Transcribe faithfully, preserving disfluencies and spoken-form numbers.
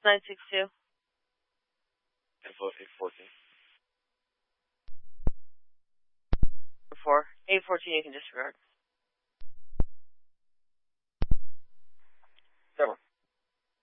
nine six two. Info eight fourteen. Four. eight fourteen, you can disregard.